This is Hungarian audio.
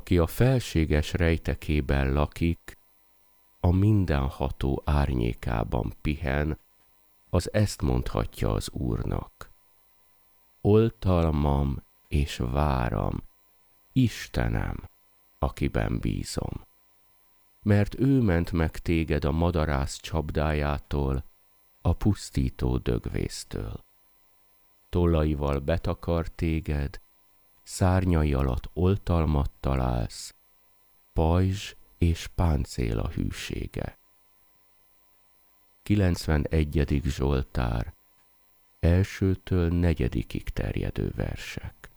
aki a felséges rejtekében lakik, a mindenható árnyékában pihen, az ezt mondhatja az Úrnak: oltalmam és váram, Istenem, akiben bízom. Mert ő ment meg téged a madarász csapdájától, a pusztító dögvésztől. Tollaival betakar téged, szárnyai alatt oltalmat találsz, pajzs és páncél a hűsége. 91. Zsoltár, 1-től 4. terjedő versek.